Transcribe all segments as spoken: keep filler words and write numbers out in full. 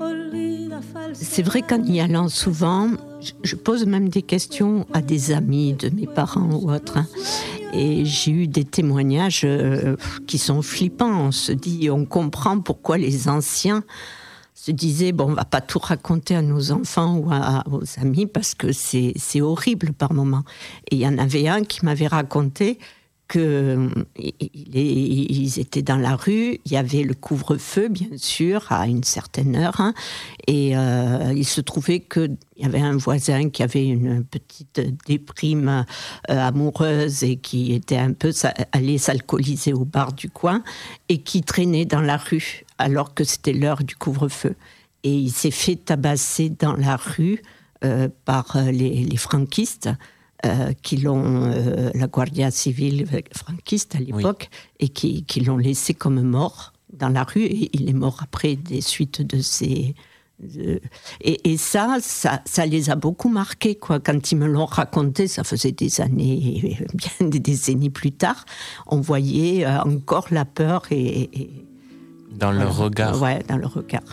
C'est vrai qu'en y allant souvent, je pose même des questions à des amis de mes parents ou autres. Hein. Et j'ai eu des témoignages euh, qui sont flippants. On se dit, on comprend pourquoi les anciens se disaient, bon, on va pas tout raconter à nos enfants ou à, aux amis parce que c'est, c'est horrible par moments. Et il y en avait un qui m'avait raconté qu'ils étaient dans la rue, il y avait le couvre-feu, bien sûr, à une certaine heure, hein, et euh, il se trouvait qu'il y avait un voisin qui avait une petite déprime euh, amoureuse et qui était un peu allé s'alcooliser au bar du coin et qui traînait dans la rue alors que c'était l'heure du couvre-feu. Et il s'est fait tabasser dans la rue euh, par les, les franquistes. Euh, qui l'ont, euh, la Guardia Civile franquiste à l'époque, oui. et qui, qui l'ont laissé comme mort dans la rue, et il est mort après des suites de ces... De... Et, et ça, ça, ça les a beaucoup marqués, quoi. Quand ils me l'ont raconté, ça faisait des années, bien des décennies plus tard, on voyait euh, encore la peur et... et dans euh, leur regard. Ouais, dans leur regard.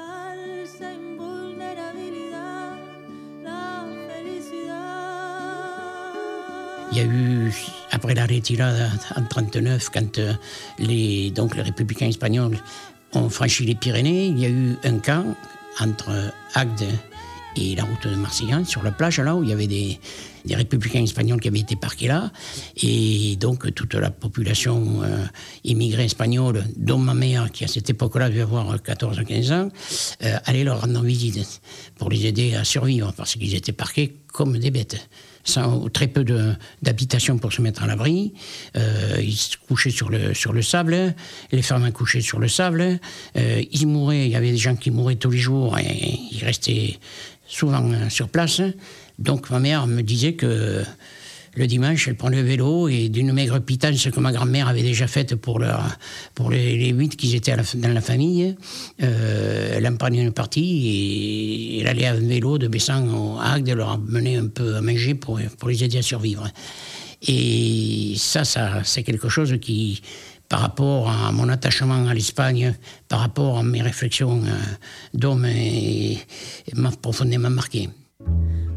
Il y a eu, après la retirada en trente-neuf, quand euh, les, donc les républicains espagnols ont franchi les Pyrénées, il y a eu un camp entre Agde et la route de Marseille, sur la plage, là où il y avait des, des républicains espagnols qui avaient été parqués là. Et donc, toute la population euh, immigrée espagnole, dont ma mère, qui à cette époque-là devait avoir quatorze à quinze ans, euh, allait leur rendre visite pour les aider à survivre, parce qu'ils étaient parqués comme des bêtes. Sans très peu de, d'habitation pour se mettre à l'abri. Euh, ils se couchaient sur le, sur le sable, les femmes couchaient sur le sable. Euh, ils mouraient, il y avait des gens qui mouraient tous les jours et ils restaient souvent sur place. Donc ma mère me disait que le dimanche, elle prenait le vélo et d'une maigre pitance que ma grand-mère avait déjà faite pour, leur, pour les, les huit qui étaient à la, dans la famille, euh, elle en prenait une partie et elle allait à vélo de Bessan à Agde, leur amener un peu à manger pour, pour les aider à survivre. Et ça, ça, c'est quelque chose qui, par rapport à mon attachement à l'Espagne, par rapport à mes réflexions euh, d'homme, m'a profondément marqué.